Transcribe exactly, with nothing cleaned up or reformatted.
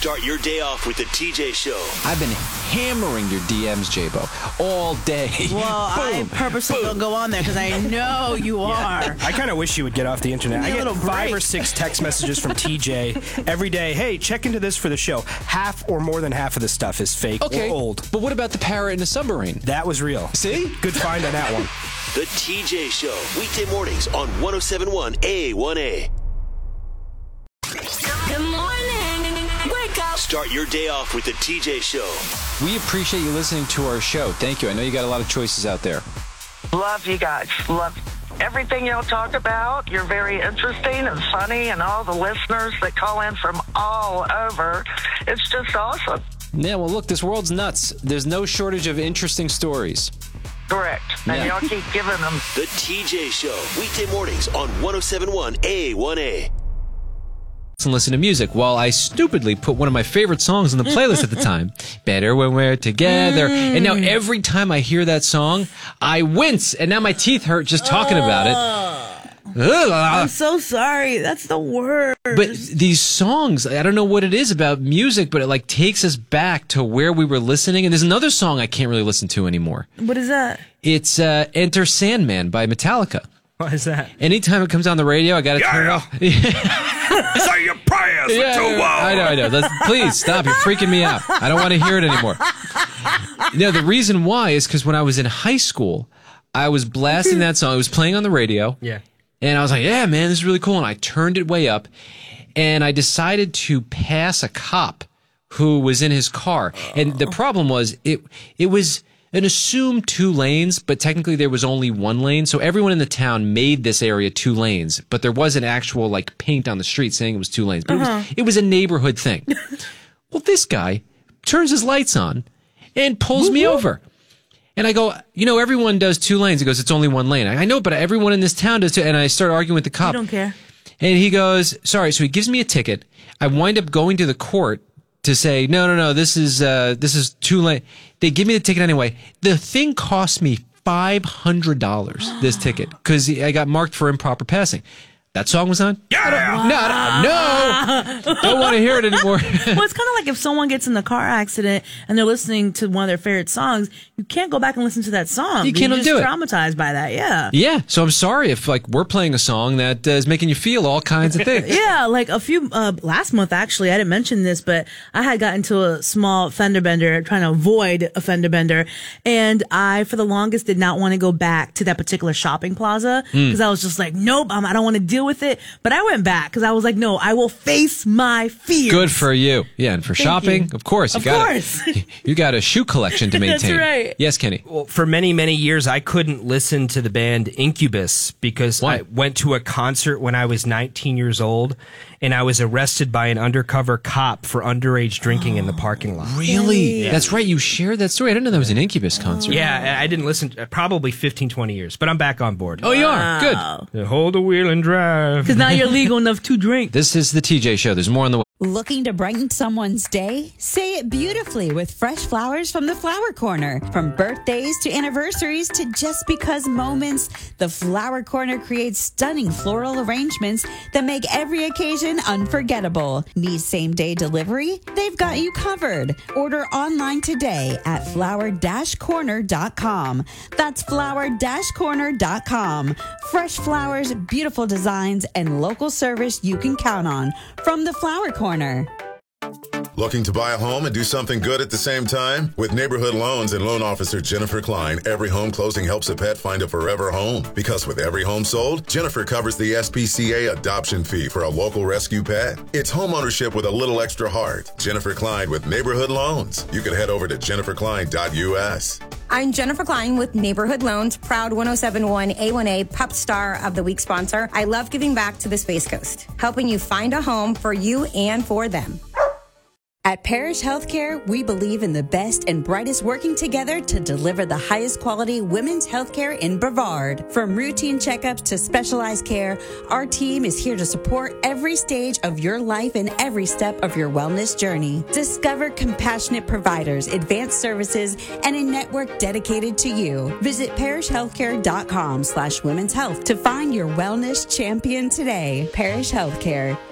Start your day off with the T J Show. I've been hammering your D Ms, J-Bo, all day. Well, I purposely don't go on there because I know you Yeah. are. I kind of wish you would get off the internet. I get five break. or six text messages from T J every day. Hey, check into this for the show. Half or more than half of the stuff is fake Okay, or old. but what about the parrot in the submarine? That was real. See? Good find on that one. The T J Show, weekday mornings on one oh seven point one A one A. Good morning. Wake up. Start your day off with the T J Show. We appreciate you listening to our show. Thank you. I know you got a lot of choices out there. Love you guys. Love everything y'all talk about. You're very interesting and funny, and all the listeners that call in from all over. It's just awesome. Yeah, well, look, this world's nuts. There's no shortage of interesting stories. Correct. And Yeah. y'all keep giving them. The T J Show, weekday mornings on one oh seven point one A one A. And listen to music while I stupidly put one of my favorite songs on the playlist at the time, Better When We're Together. Mm. And now every time I hear that song, I wince, and now my teeth hurt just talking uh, about it. Ugh. I'm so sorry. That's the worst. But these songs, I don't know what it is about music, but it like takes us back to where we were listening. And there's another song I can't really listen to anymore. What is that? It's uh, Enter Sandman by Metallica. What is that? Anytime it comes on the radio, I got to yeah, turn yeah. it off. Say your prayers yeah, for two yeah, I know, I know. Let's, please stop. You're freaking me out. I don't want to hear it anymore. No, the reason why is because when I was in high school, I was blasting that song. It was playing on the radio. Yeah. And I was like, yeah, man, this is really cool. And I turned it way up. And I decided to pass a cop who was in his car. And the problem was, it it was an assumed two lanes, but technically there was only one lane. So everyone in the town made this area two lanes, but there wasn't actual like paint on the street saying it was two lanes. But uh-huh. it was it was a neighborhood thing. Well, this guy turns his lights on and pulls me over. And I go, you know, everyone does two lanes. He goes, it's only one lane. I know, but everyone in this town does two. And I start arguing with the cop. I don't care. And he goes, sorry. So he gives me a ticket. I wind up going to the court to say, no, no, no, this is uh, this is too late. They give me the ticket anyway. The thing cost me five hundred dollars, this ticket, because I got marked for improper passing. That song was on? Yeah! Wow. No, no! Don't want to hear it anymore. Well, it's kind of like if someone gets in a car accident and they're listening to one of their favorite songs, you can't go back and listen to that song. You can't You're just do it. traumatized by that, yeah. Yeah, so I'm sorry if like we're playing a song that uh, is making you feel all kinds of things. Yeah, like a few, uh, last month actually, I didn't mention this, but I had gotten into a small fender bender, trying to avoid a fender bender, and I, for the longest, did not want to go back to that particular shopping plaza, because mm. I was just like, nope, I'm, I don't want to deal with it, but I went back, because I was like, no, I will face my fears. Good for you. Yeah, and for Thank shopping, you. of course. You of gotta, course. You got a shoe collection to maintain. That's right. Yes, Kenny. Well, for many, many years, I couldn't listen to the band Incubus because Why? I went to a concert when I was nineteen years old, and I was arrested by an undercover cop for underage drinking oh, in the parking lot. Really? Yeah. That's right. You shared that story. I didn't know that was an Incubus concert. Yeah, I didn't listen to, probably fifteen, twenty years, but I'm back on board. Oh, you are? Good. Hold the wheel and drive. Because now you're legal enough to drink. This is the T J Show. There's more on the way. Looking to brighten someone's day? Say it beautifully with fresh flowers from the Flower Corner. From birthdays to anniversaries to just because moments, the Flower Corner creates stunning floral arrangements that make every occasion unforgettable. Need same-day delivery? They've got you covered. Order online today at flower dash corner dot com. That's flower dash corner dot com. Fresh flowers, beautiful designs, and local service you can count on from the Flower Corner. Looking to buy a home and do something good at the same time? With Neighborhood Loans and loan officer Jennifer Klein, every home closing helps a pet find a forever home. Because with every home sold, Jennifer covers the S P C A adoption fee for a local rescue pet. It's home ownership with a little extra heart. Jennifer Klein with Neighborhood Loans. You can head over to jennifer klein dot U S. I'm Jennifer Klein with Neighborhood Loans, proud one oh seven point one A one A Pup Star of the Week sponsor. I love giving back to the Space Coast, helping you find a home for you and for them. At Parish Healthcare, we believe in the best and brightest working together to deliver the highest quality women's healthcare in Brevard. From routine checkups to specialized care, our team is here to support every stage of your life and every step of your wellness journey. Discover compassionate providers, advanced services, and a network dedicated to you. Visit parish healthcare dot com slash women's health to find your wellness champion today. Parish Healthcare.